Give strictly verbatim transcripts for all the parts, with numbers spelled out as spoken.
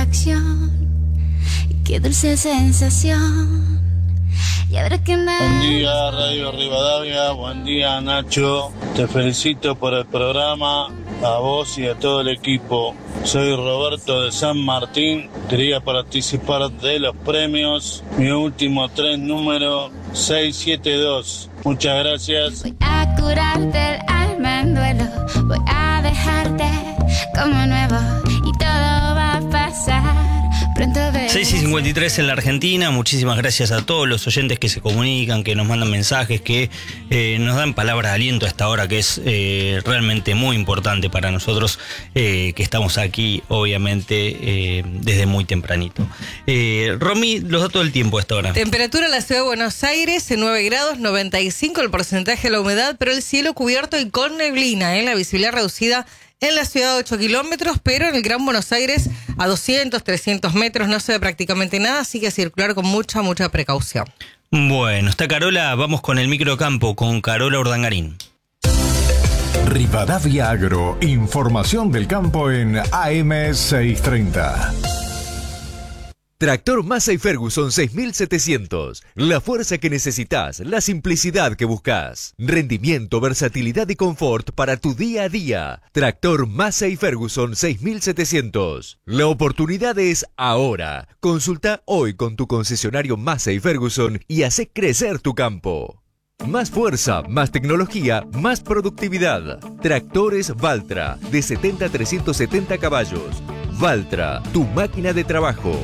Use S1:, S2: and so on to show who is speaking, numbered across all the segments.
S1: satisfacción. Y qué dulce sensación. Y habrá que andar.
S2: Buen día, Radio Rivadavia. Buen día, Nacho. Te felicito por el programa, a vos y a todo el equipo. Soy Roberto de San Martín. Quería participar de los premios. Mi último tres número seis siete dos. Muchas gracias.
S1: Voy a curarte el alma en duelo. Voy a dejarte como nuevo. Y todo va a pasar.
S3: seis y cincuenta y tres en la Argentina. Muchísimas gracias a todos los oyentes que se comunican, que nos mandan mensajes, que eh, nos dan palabras de aliento a esta hora, que es eh, realmente muy importante para nosotros, eh, que estamos aquí, obviamente, eh, desde muy tempranito. Eh, Romy, los datos del tiempo a esta hora.
S4: Temperatura en la ciudad de Buenos Aires en nueve grados, noventa y cinco el porcentaje de la humedad, pero el cielo cubierto y con neblina, ¿eh? La visibilidad reducida en la ciudad de ocho kilómetros, pero en el Gran Buenos Aires a doscientos, trescientos metros no se ve prácticamente nada, así que circular con mucha, mucha precaución.
S3: Bueno, está Carola, vamos con el microcampo, con Carola Urdangarín.
S5: Rivadavia Agro, información del campo en A M seiscientos treinta.
S6: Tractor Massey Ferguson seis mil setecientos. La fuerza que necesitas, la simplicidad que buscas. Rendimiento, versatilidad y confort para tu día a día. Tractor Massey Ferguson seis mil setecientos. La oportunidad es ahora. Consulta hoy con tu concesionario Massey Ferguson y hace crecer tu campo. Más fuerza, más tecnología, más productividad. Tractores Valtra, de setenta a trescientos setenta caballos. Valtra, tu máquina de trabajo.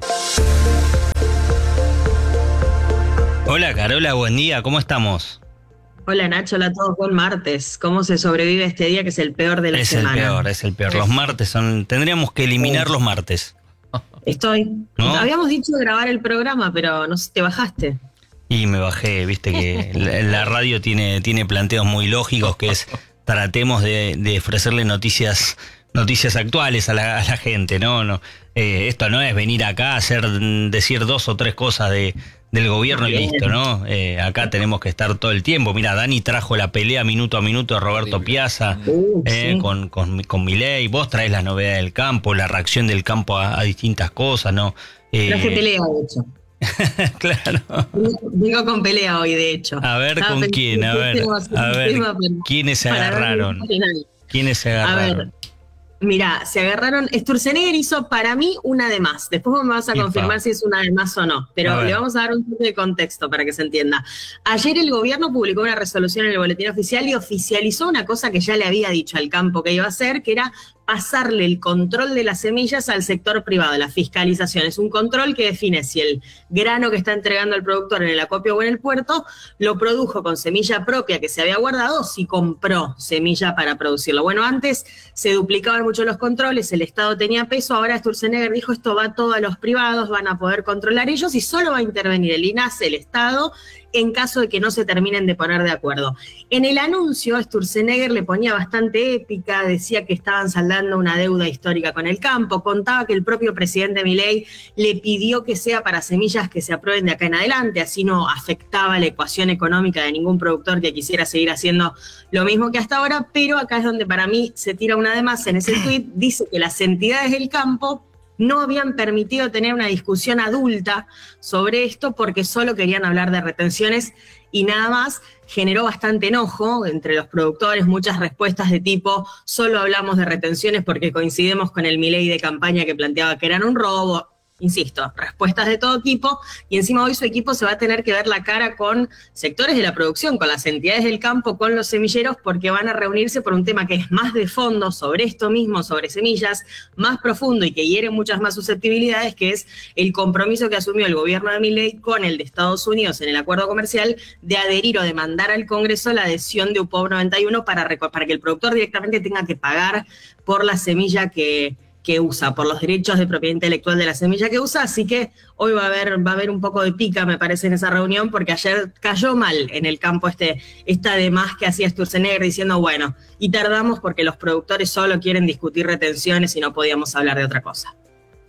S3: Hola Carola, buen día, ¿cómo estamos?
S7: Hola Nacho, hola a todos, buen martes. ¿Cómo se sobrevive este día que es el peor de la
S3: es
S7: semana?
S3: Es el peor, es el peor. Los martes son... Tendríamos que eliminar los martes.
S7: Estoy. ¿No? Habíamos dicho grabar el programa, pero no sé, te bajaste.
S3: Y me bajé, viste que la, la radio tiene, tiene planteos muy lógicos, que es tratemos de, de ofrecerle noticias... noticias actuales a la, a la gente, ¿no? no eh, esto no es venir acá a hacer, decir dos o tres cosas de, del gobierno y listo, ¿no? Eh, acá tenemos que estar todo el tiempo. Mira, Dani trajo la pelea minuto a minuto de Roberto Piazza uh, eh, sí. con, con, con Milei. Vos traes las novedades del campo, la reacción del campo a, a distintas cosas, ¿no?
S7: Eh, Traje pelea, de hecho.
S3: Claro.
S7: Digo con pelea hoy, de hecho.
S3: A ver, ¿con Estaba quién? A ver, a ver, tema, ¿quiénes se agarraron? ¿Quiénes se agarraron?
S7: A ver. Mirá, se agarraron. Sturzenegger hizo para mí una de más. Después me vas a confirmar si es una de más o no. Pero le vamos a dar un poco de contexto para que se entienda. Ayer el gobierno publicó una resolución en el boletín oficial y oficializó una cosa que ya le había dicho al campo que iba a hacer, que era pasarle el control de las semillas al sector privado, la fiscalización. Es un control que define si el grano que está entregando el productor en el acopio o en el puerto lo produjo con semilla propia que se había guardado o si compró semilla para producirlo. Bueno, antes se duplicaban mucho los controles, el Estado tenía peso, ahora Sturzenegger dijo esto va todo a los privados, van a poder controlar ellos y solo va a intervenir el INASE, el Estado, en caso de que no se terminen de poner de acuerdo. En el anuncio, Sturzenegger le ponía bastante épica, decía que estaban saldando una deuda histórica con el campo, contaba que el propio presidente Milei le pidió que sea para semillas que se aprueben de acá en adelante, así no afectaba la ecuación económica de ningún productor que quisiera seguir haciendo lo mismo que hasta ahora, pero acá es donde para mí se tira una de más en ese tuit, dice que las entidades del campo no habían permitido tener una discusión adulta sobre esto porque solo querían hablar de retenciones y nada más. Generó bastante enojo entre los productores, muchas respuestas de tipo solo hablamos de retenciones porque coincidimos con el Milei de campaña que planteaba que eran un robo. Insisto, respuestas de todo tipo y encima hoy su equipo se va a tener que ver la cara con sectores de la producción, con las entidades del campo, con los semilleros, porque van a reunirse por un tema que es más de fondo sobre esto mismo, sobre semillas, más profundo y que hiere muchas más susceptibilidades, que es el compromiso que asumió el gobierno de Milei con el de Estados Unidos en el acuerdo comercial de adherir o de mandar al Congreso la adhesión de U P O V noventa y uno para, para que el productor directamente tenga que pagar por la semilla que... que usa, por los derechos de propiedad intelectual de la semilla que usa, así que hoy va a haber, va a haber un poco de pica, me parece, en esa reunión, porque ayer cayó mal en el campo este, esta de más que hacía Sturzenegger diciendo, bueno, y tardamos porque los productores solo quieren discutir retenciones y no podíamos hablar de otra cosa.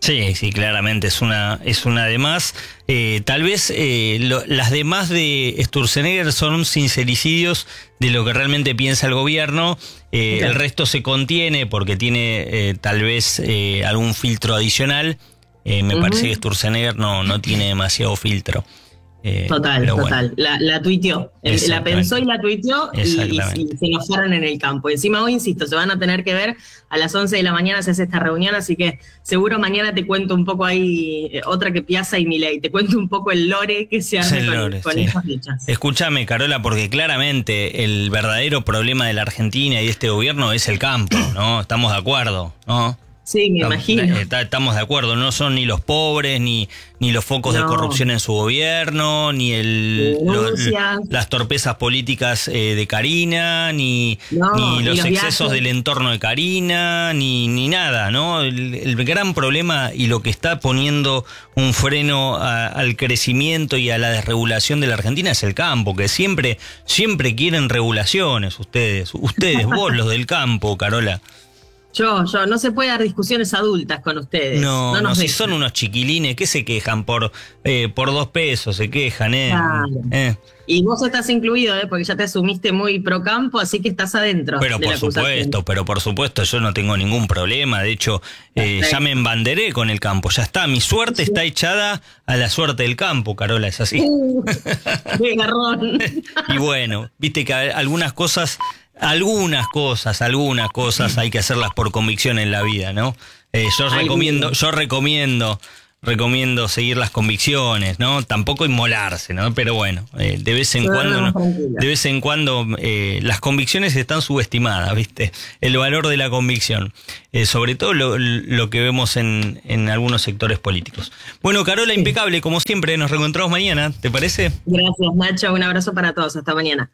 S3: Sí, sí, claramente es una es una de más. Eh, tal vez eh, lo, las demás de Sturzenegger son sincericidios de lo que realmente piensa el gobierno. Eh, el resto se contiene porque tiene eh, tal vez eh, algún filtro adicional. Eh, me uh-huh. parece que Sturzenegger no, no tiene demasiado filtro. Eh,
S7: total, total. Bueno. La, la tuiteó. La pensó y la tuiteó y, y, y se enojaron en el campo. Encima hoy, insisto, se van a tener que ver a las once de la mañana, se hace esta reunión, así que seguro mañana te cuento un poco ahí, eh, otra que Piazza y Milei, te cuento un poco el lore que se hace con, lore, con sí. esas fechas.
S3: Escúchame, Carola, porque claramente el verdadero problema de la Argentina y de este gobierno es el campo, ¿no? Estamos de acuerdo, ¿no?
S7: Sí, me imagino.
S3: Estamos de acuerdo, no son ni los pobres, ni, ni los focos no. de corrupción en su gobierno, ni el lo, las torpezas políticas eh, de Karina, ni, no, ni los, los excesos viajes. del entorno de Karina, ni, ni nada, ¿no? El, el gran problema y lo que está poniendo un freno a, al crecimiento y a la desregulación de la Argentina es el campo, que siempre, siempre quieren regulaciones ustedes, ustedes, vos los del campo, Carola.
S7: Yo, yo, no se puede dar discusiones adultas con ustedes.
S3: No, no, no si son unos chiquilines, ¿qué se quejan? Por eh, por dos pesos se quejan, ¿eh?
S7: Claro.
S3: eh.
S7: Y vos estás incluido, ¿eh? Porque ya te asumiste muy pro campo, así que estás adentro.
S3: Pero por supuesto, pero por supuesto, yo no tengo ningún problema. De hecho, eh, ya me embanderé con el campo, ya está. Mi suerte está echada a la suerte del campo, Carola, es así.
S7: Uh, ¡Qué garrón!
S3: Y bueno, viste que algunas cosas... Algunas cosas, algunas cosas hay que hacerlas por convicción en la vida, ¿no? Eh, yo Ay, recomiendo, yo recomiendo, recomiendo seguir las convicciones, ¿no? Tampoco inmolarse, ¿no? Pero bueno, eh, de vez en cuando, no, de vez en cuando eh, las convicciones están subestimadas, ¿viste? El valor de la convicción, eh, sobre todo lo, lo que vemos en, en algunos sectores políticos. Bueno, Carola, sí. impecable, como siempre, nos reencontramos mañana, ¿te parece?
S7: Gracias, Nacho, un abrazo para todos, hasta mañana.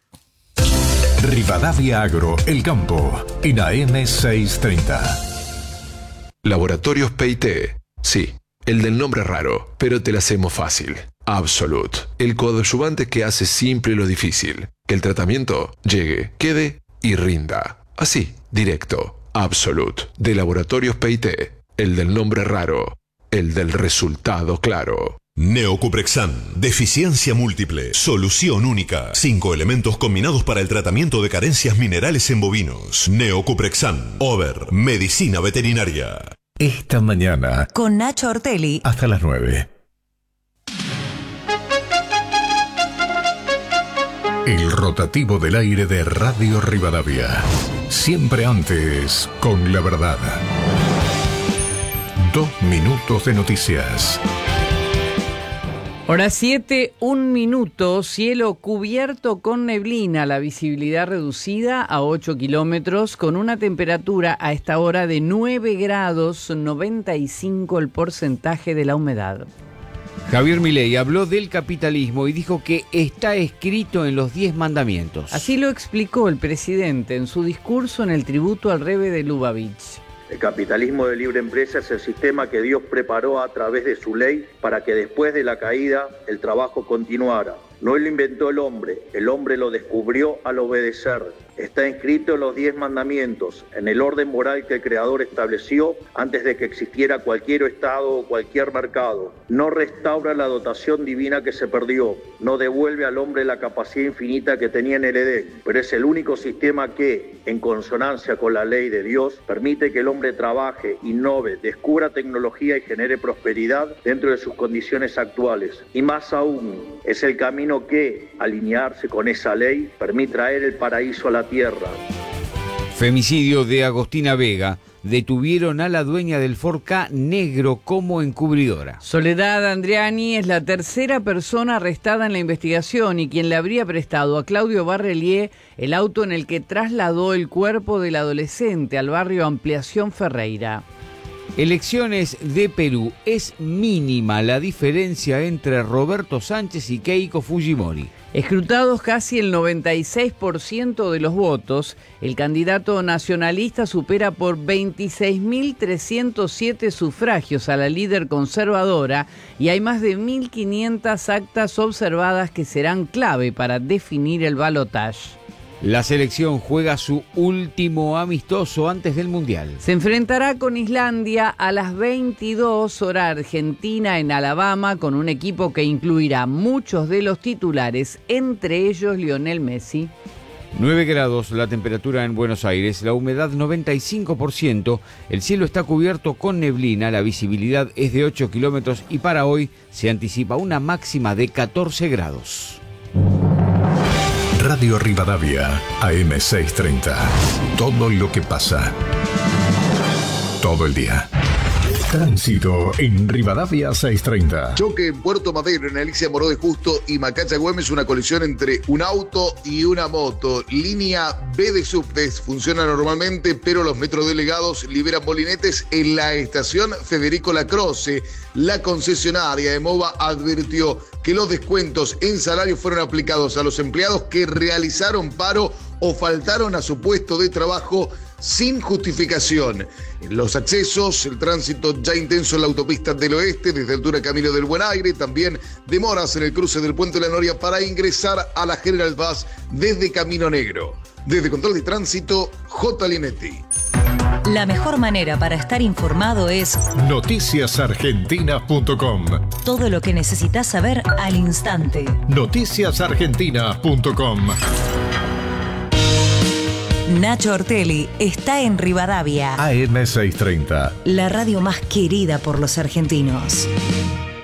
S5: Rivadavia Agro, El Campo, en A M seiscientos treinta.
S8: Laboratorios P I T. Sí, el del nombre raro, pero te la hacemos fácil. Absolut, el coadyuvante que hace simple lo difícil. Que el tratamiento llegue, quede y rinda. Así, directo. Absolut, de Laboratorios P I T. El del nombre raro, el del resultado claro.
S9: Neocuprexan, deficiencia múltiple, solución única. Cinco elementos combinados para el tratamiento de carencias minerales en bovinos. Neocuprexan, Over, medicina veterinaria.
S5: Esta mañana,
S10: con Nacho Ortelli,
S5: hasta las nueve. El rotativo del aire de Radio Rivadavia. Siempre antes, con la verdad. Dos minutos de noticias.
S11: Hora siete, un minuto, cielo cubierto con neblina, la visibilidad reducida a ocho kilómetros, con una temperatura a esta hora de nueve grados, noventa y cinco el porcentaje de la humedad.
S12: Javier Milei habló del capitalismo y dijo que está escrito en los diez mandamientos.
S11: Así lo explicó el presidente en su discurso en el tributo al Rebbe de Lubavitch.
S13: El capitalismo de libre empresa es el sistema que Dios preparó a través de su ley para que después de la caída el trabajo continuara. No lo inventó el hombre, el hombre lo descubrió al obedecer. Está inscrito en los diez mandamientos, en el orden moral que el Creador estableció antes de que existiera cualquier estado o cualquier mercado. No restaura la dotación divina que se perdió, no devuelve al hombre la capacidad infinita que tenía en el Edén, pero es el único sistema que, en consonancia con la ley de Dios, permite que el hombre trabaje, innove, descubra tecnología y genere prosperidad dentro de sus condiciones actuales. Y más aún, es el camino que, alinearse con esa ley, permite traer el paraíso a la tierra.
S12: Femicidio de Agostina Vega. Detuvieron a la dueña del Ford Ka negro como encubridora.
S11: Soledad Andriani es la tercera persona arrestada en la investigación y quien le habría prestado a Claudio Barrelier el auto en el que trasladó el cuerpo del adolescente al barrio Ampliación Ferreira.
S12: Elecciones de Perú. Es mínima la diferencia entre Roberto Sánchez y Keiko Fujimori.
S11: Escrutados casi el noventa y seis por ciento de los votos, el candidato nacionalista supera por veintiséis mil trescientos siete sufragios a la líder conservadora y hay más de mil quinientas actas observadas que serán clave para definir el balotaje.
S12: La selección juega su último amistoso antes del Mundial.
S11: Se enfrentará con Islandia a las veintidós hora Argentina en Alabama con un equipo que incluirá muchos de los titulares, entre ellos Lionel Messi.
S12: nueve grados la temperatura en Buenos Aires, la humedad noventa y cinco por ciento, el cielo está cubierto con neblina, la visibilidad es de ocho kilómetros y para hoy se anticipa una máxima de catorce grados.
S5: Radio Rivadavia, A M seiscientos treinta. Todo lo que pasa. Todo el día. Tránsito en Rivadavia seiscientos treinta.
S10: Choque en Puerto Madero, en Alicia Moró de Justo y Macacha Güemes, una colisión entre un auto y una moto. Línea B de subtes funciona normalmente, pero los metrodelegados liberan molinetes en la estación Federico Lacroce. La concesionaria de MOVA advirtió que los descuentos en salario fueron aplicados a los empleados que realizaron paro o faltaron a su puesto de trabajo sin justificación. En los accesos, el tránsito ya intenso en la autopista del oeste, desde altura Camino del Buen Aire, también demoras en el cruce del Puente de la Noria para ingresar a la General Paz desde Camino Negro. Desde Control de Tránsito, J. Linetti.
S14: La mejor manera para estar informado es
S5: noticias argentinas punto com.
S14: Todo lo que necesitas saber al instante.
S5: noticias argentinas punto com.
S14: Nacho Ortelli está en Rivadavia.
S5: A M seiscientos treinta.
S14: La radio más querida por los argentinos.